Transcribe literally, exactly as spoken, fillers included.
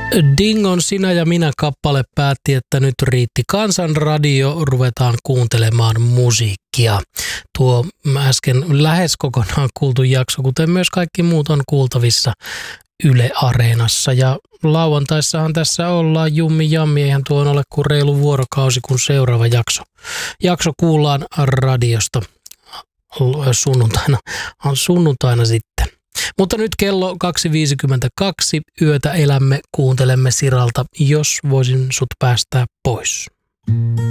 Dingon Sinä ja minä -kappale päätti, että nyt riitti Kansanradio, ruvetaan kuuntelemaan musiikkia. Tuo äsken lähes kokonaan kuultu jakso, kuten myös kaikki muut, on kuultavissa Yle Areenassa. Ja lauantaissahan tässä ollaan jummi jammi, eihän tuo ole kuin reilu vuorokausi, kun seuraava jakso. Jakso kuullaan radiosta sunnuntaina, sunnuntaina sitten. Mutta nyt kello kaksi viisikymmentäkaksi, yötä elämme, kuuntelemme Siralta, Jos voisin sut päästää pois.